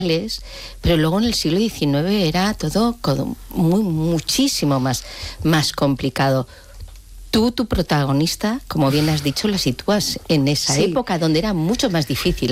pero luego en el siglo XIX era todo muchísimo más complicado. Tú, tu protagonista, como bien has dicho, la sitúas en esa época donde era mucho más difícil.